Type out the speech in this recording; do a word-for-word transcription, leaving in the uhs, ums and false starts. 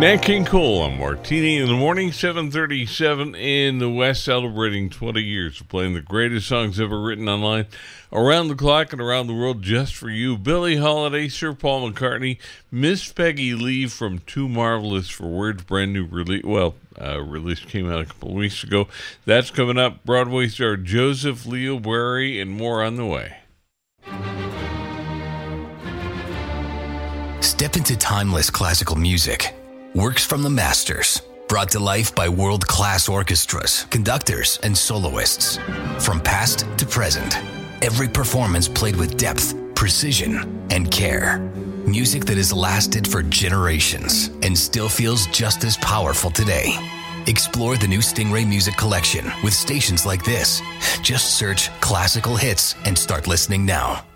Nat King Cole on Martini in the morning, seven thirty-seven in the West, celebrating twenty years of playing the greatest songs ever written online, around the clock and around the world just for you. Billie Holiday, Sir Paul McCartney, Miss Peggy Lee from Too Marvelous for Words, brand new release. Well, uh, release came out a couple of weeks ago. That's coming up. Broadway star Joseph Leo Bury and more on the way. Step into timeless classical music. Works from the masters, brought to life by world-class orchestras, conductors, and soloists. From past to present, every performance played with depth, precision, and care. Music that has lasted for generations and still feels just as powerful today. Explore the new Stingray Music Collection with stations like this. Just search classical hits and start listening now.